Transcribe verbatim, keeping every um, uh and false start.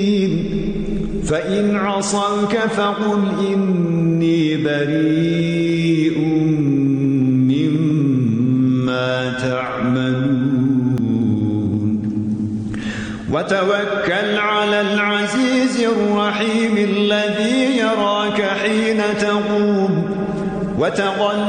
فإن عصوك فقل إني بريء مما تعملون وتوكل على العزيز الرحيم الذي يراك حين تقوم وتقلبك